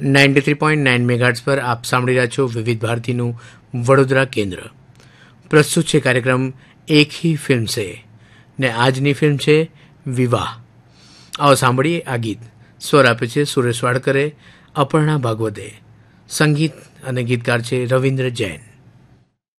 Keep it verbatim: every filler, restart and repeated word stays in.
Ninety three point nine megahertz પર આપ સાંભળી રહ્યા છો વિવિધ ભારતીનું વડોદરા કેન્દ્ર. પ્રસ્તુત છે કાર્યક્રમ એક હી ફિલ્મ સે ને આજની ફિલ્મ છે વિવાહ. આવો સાંભળીએ આ ગીત. સ્વર આપે છે સુરેશ વાડકરે, અપર્ણા ભાગવતે. સંગીત અને ગીતકાર છે રવિન્દ્ર જૈન.